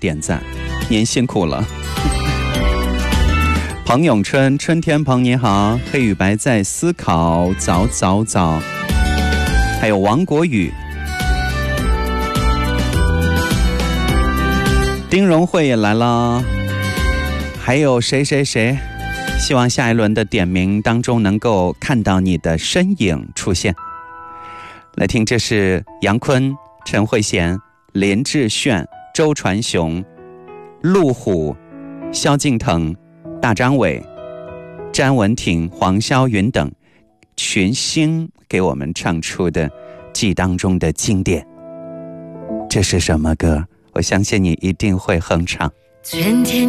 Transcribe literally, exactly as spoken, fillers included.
点赞，您辛苦了。彭永春，春天彭你好，黑与白在思考，早早早，还有王国宇，丁荣慧也来了，还有谁谁谁，希望下一轮的点名当中能够看到你的身影出现。来听，这是杨坤、陈慧娴、林志炫、周传雄、陆虎、萧敬腾、大张伟、詹雯婷、黄霄云等群星给我们唱出的记忆当中的经典。这是什么歌？我相信你一定会哼唱。 春天